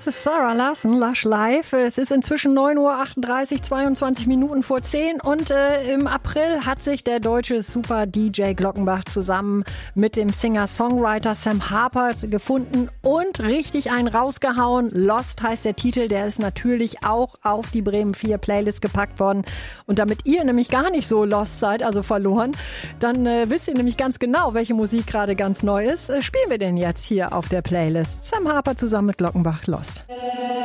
Das ist Sarah Larson, Lush Live. Es ist inzwischen 9:38 Uhr, 22 Minuten vor 10 und im April hat sich der deutsche Super-DJ Glockenbach zusammen mit dem Singer-Songwriter Sam Harper gefunden und richtig einen rausgehauen. Lost heißt der Titel, der ist natürlich auch auf die Bremen 4 Playlist gepackt worden. Und damit ihr nämlich gar nicht so lost seid, also verloren, dann wisst ihr nämlich ganz genau, welche Musik gerade ganz neu ist. Spielen wir denn jetzt hier auf der Playlist? Sam Harper zusammen mit Glockenbach, Lost.